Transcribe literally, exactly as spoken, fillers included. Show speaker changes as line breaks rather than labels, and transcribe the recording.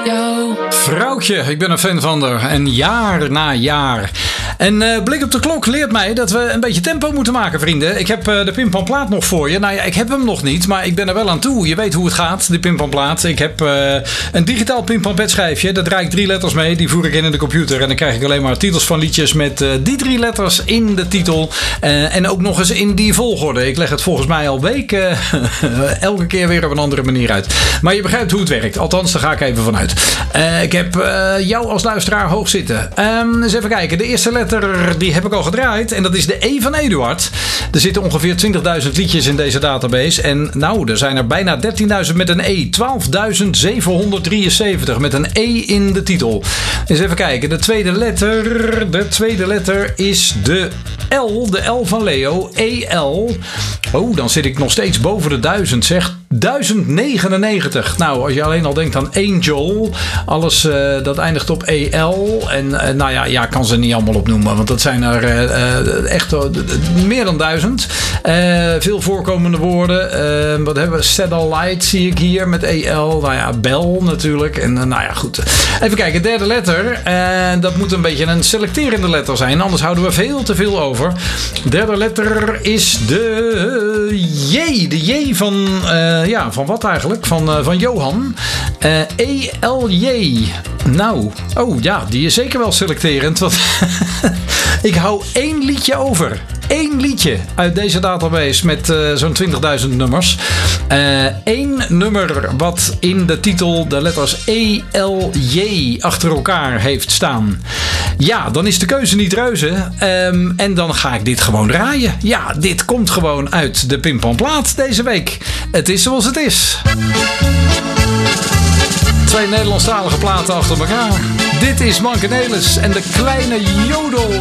jou.
Vrouwtje, ik ben een fan van haar. En jaar na jaar. En uh, blik op de klok leert mij dat we een beetje tempo moeten maken, vrienden. Ik heb uh, de Pimpamplaat nog voor je. Nou ja, ik heb hem nog niet, maar ik ben er wel aan toe. Je weet hoe het gaat, de Pimpamplaat. Ik heb uh, een digitaal Pimpampetschijfje. Daar draai ik drie letters mee. Die voer ik in in de computer. En dan krijg ik alleen maar titels van liedjes met uh, die drie letters in de titel. Uh, en ook nog eens in die volgorde. Ik leg het volgens mij al weken uh, elke keer weer op een andere manier uit. Maar je begrijpt hoe het werkt. Althans, daar ga ik even vanuit. Uh, ik heb uh, jou als luisteraar hoog zitten. Um, eens even kijken. De eerste letter die heb ik al gedraaid. En dat is de E van Eduard. Er zitten ongeveer twintigduizend liedjes in deze database. En nou, er zijn er bijna dertienduizend met een E. twaalfduizend zevenhonderddrieënzeventig met een E in de titel. Eens even kijken. De tweede letter. De tweede letter is de L. De L van Leo. E L. Oh, dan zit ik nog steeds boven de duizend, zeg. duizend negenennegentig. Nou, als je alleen al denkt aan Angel. Alles uh, dat eindigt op E L. En uh, nou ja, ja, ik kan ze niet allemaal opnoemen. Want dat zijn er uh, uh, echt uh, meer dan duizend. Uh, veel voorkomende woorden. Uh, wat hebben we? Satellite zie ik hier met E L. Nou ja, Bell natuurlijk. En uh, nou ja, goed. Even kijken, derde letter. Uh, dat moet een beetje een selecterende letter zijn. Anders houden we veel te veel over. Derde letter is de J. De J van... Uh, ja, van wat eigenlijk? Van, uh, van Johan. Uh, E L J. Nou, oh ja, die is zeker wel selecterend. Want ik hou één liedje over. Eén liedje uit deze database met uh, zo'n twintigduizend nummers. Eén uh, nummer wat in de titel de letters E L J achter elkaar heeft staan. Ja, dan is de keuze niet reuze. Um, en dan ga ik dit gewoon draaien. Ja, dit komt gewoon uit de Pimpamplaat deze week. Het is zoals het is. Twee Nederlandstalige platen achter elkaar. Dit is Mankenelis en de kleine jodel.